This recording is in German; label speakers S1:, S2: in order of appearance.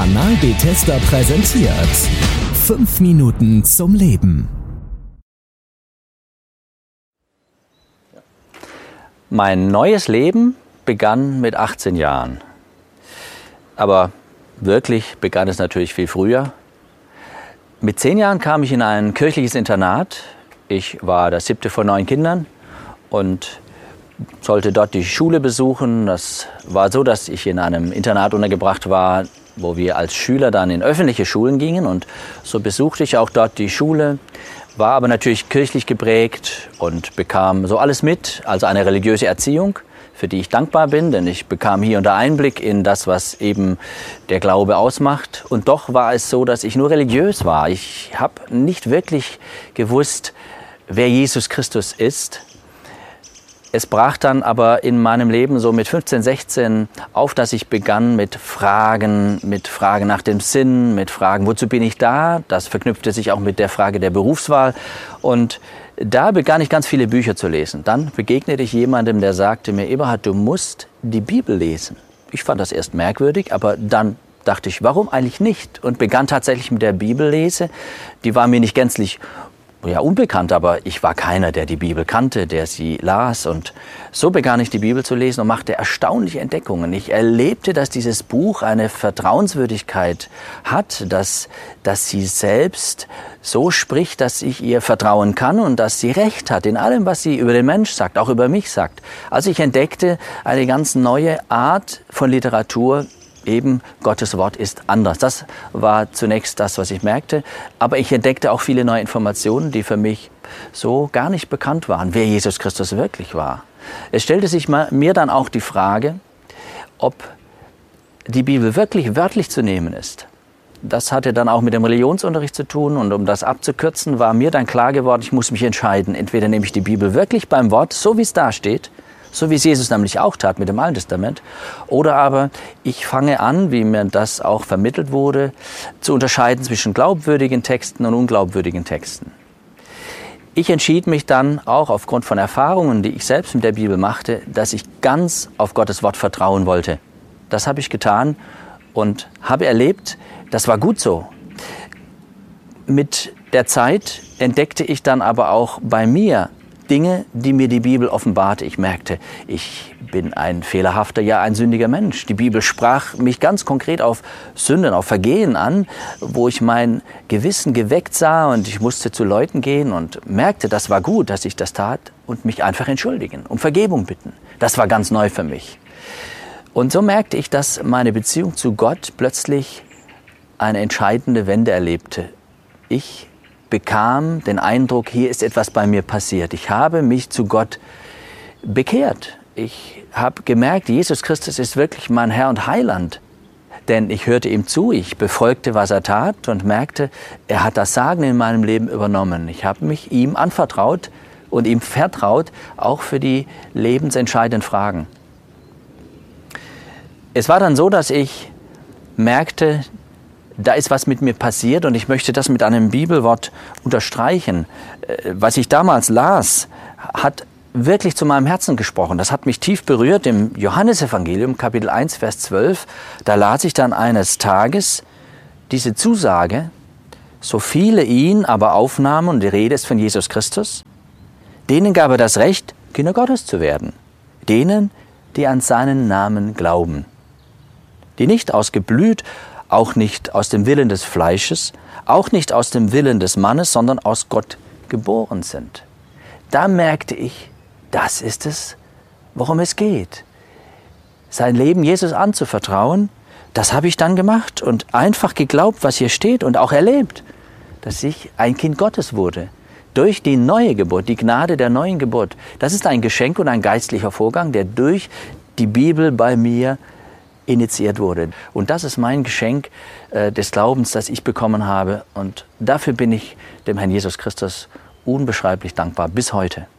S1: Kanal Bethesda präsentiert 5 Minuten zum Leben.
S2: Mein neues Leben begann mit 18 Jahren. Aber wirklich begann es natürlich viel früher. Mit 10 Jahren kam ich in ein kirchliches Internat. Ich war das 7. von 9 Kindern und sollte dort die Schule besuchen. Das war so, dass ich in einem Internat untergebracht war, wo wir als Schüler dann in öffentliche Schulen gingen. Und so besuchte ich auch dort die Schule, war aber natürlich kirchlich geprägt und bekam so alles mit, also eine religiöse Erziehung, für die ich dankbar bin, denn ich bekam hier unter Einblick in das, was eben der Glaube ausmacht. Und doch war es so, dass ich nur religiös war. Ich habe nicht wirklich gewusst, wer Jesus Christus ist. Es brach dann aber in meinem Leben so mit 15, 16 auf, dass ich begann mit Fragen nach dem Sinn, mit Fragen, wozu bin ich da? Das verknüpfte sich auch mit der Frage der Berufswahl. Und da begann ich ganz viele Bücher zu lesen. Dann begegnete ich jemandem, der sagte mir, Eberhard, du musst die Bibel lesen. Ich fand das erst merkwürdig, aber dann dachte ich, warum eigentlich nicht? Und begann tatsächlich mit der Bibellese. Die war mir nicht gänzlich unbekannt, aber ich war keiner, der die Bibel kannte, der sie las. Und so begann ich die Bibel zu lesen und machte erstaunliche Entdeckungen. Ich erlebte, dass dieses Buch eine Vertrauenswürdigkeit hat, dass sie selbst so spricht, dass ich ihr vertrauen kann und dass sie Recht hat in allem, was sie über den Mensch sagt, auch über mich sagt. Also ich entdeckte eine ganz neue Art von Literatur. Eben, Gottes Wort ist anders. Das war zunächst das, was ich merkte. Aber ich entdeckte auch viele neue Informationen, die für mich so gar nicht bekannt waren, wer Jesus Christus wirklich war. Es stellte sich mir dann auch die Frage, ob die Bibel wirklich wörtlich zu nehmen ist. Das hatte dann auch mit dem Religionsunterricht zu tun. Und um das abzukürzen, war mir dann klar geworden, ich muss mich entscheiden. Entweder nehme ich die Bibel wirklich beim Wort, so wie es da steht, so wie es Jesus nämlich auch tat mit dem Alten Testament. Oder aber ich fange an, wie mir das auch vermittelt wurde, zu unterscheiden zwischen glaubwürdigen Texten und unglaubwürdigen Texten. Ich entschied mich dann auch aufgrund von Erfahrungen, die ich selbst mit der Bibel machte, dass ich ganz auf Gottes Wort vertrauen wollte. Das habe ich getan und habe erlebt, das war gut so. Mit der Zeit entdeckte ich dann aber auch bei mir Dinge, die mir die Bibel offenbarte. Ich merkte, ich bin ein fehlerhafter, ja ein sündiger Mensch. Die Bibel sprach mich ganz konkret auf Sünden, auf Vergehen an, wo ich mein Gewissen geweckt sah und ich musste zu Leuten gehen und merkte, das war gut, dass ich das tat und mich einfach entschuldigen, um Vergebung bitten. Das war ganz neu für mich. Und so merkte ich, dass meine Beziehung zu Gott plötzlich eine entscheidende Wende erlebte. Ich bekam den Eindruck, hier ist etwas bei mir passiert. Ich habe mich zu Gott bekehrt. Ich habe gemerkt, Jesus Christus ist wirklich mein Herr und Heiland. Denn ich hörte ihm zu, ich befolgte, was er tat und merkte, er hat das Sagen in meinem Leben übernommen. Ich habe mich ihm anvertraut und ihm vertraut, auch für die lebensentscheidenden Fragen. Es war dann so, dass ich merkte, da ist was mit mir passiert und ich möchte das mit einem Bibelwort unterstreichen. Was ich damals las, hat wirklich zu meinem Herzen gesprochen. Das hat mich tief berührt. Im Johannesevangelium, Kapitel 1, Vers 12, da las ich dann eines Tages diese Zusage, so viele ihn aber aufnahmen, und die Rede ist von Jesus Christus, denen gab er das Recht, Kinder Gottes zu werden. Denen, die an seinen Namen glauben. Die nicht aus Geblüt, auch nicht aus dem Willen des Fleisches, auch nicht aus dem Willen des Mannes, sondern aus Gott geboren sind. Da merkte ich, das ist es, worum es geht. Sein Leben Jesus anzuvertrauen, das habe ich dann gemacht und einfach geglaubt, was hier steht und auch erlebt, dass ich ein Kind Gottes wurde. Durch die neue Geburt, die Gnade der neuen Geburt. Das ist ein Geschenk und ein geistlicher Vorgang, der durch die Bibel bei mir initiiert wurde. Und das ist mein Geschenk des Glaubens, das ich bekommen habe. Und dafür bin ich dem Herrn Jesus Christus unbeschreiblich dankbar bis heute.